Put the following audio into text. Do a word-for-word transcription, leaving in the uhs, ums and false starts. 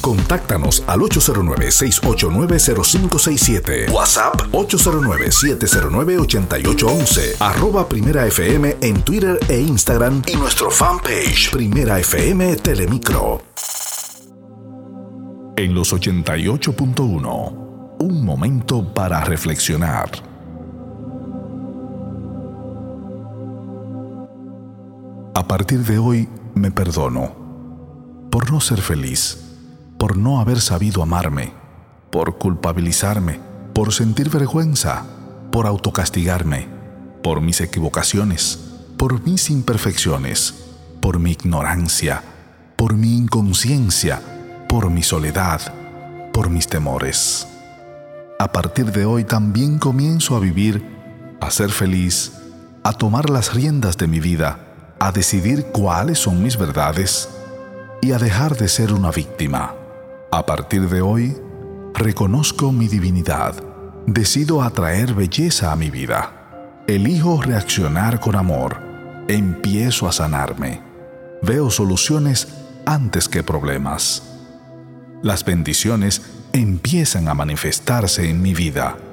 Contáctanos al ocho cero nueve, seis ocho nueve, cero cinco seis siete. WhatsApp ocho cero nueve, siete cero nueve, ocho ocho uno uno. Arroba Primera F M en Twitter e Instagram y nuestro fanpage Primera F M Telemicro. En los ochenta y ocho punto uno, un momento para reflexionar. A partir de hoy me perdono por no ser feliz, por no haber sabido amarme, por culpabilizarme, por sentir vergüenza, por autocastigarme, por mis equivocaciones, por mis imperfecciones, por mi ignorancia, por mi inconsciencia, por mi soledad, por mis temores. A partir de hoy también comienzo a vivir, a ser feliz, a tomar las riendas de mi vida, a decidir cuáles son mis verdades y a dejar de ser una víctima. A partir de hoy, reconozco mi divinidad, decido atraer belleza a mi vida, elijo reaccionar con amor, empiezo a sanarme, veo soluciones antes que problemas. Las bendiciones empiezan a manifestarse en mi vida.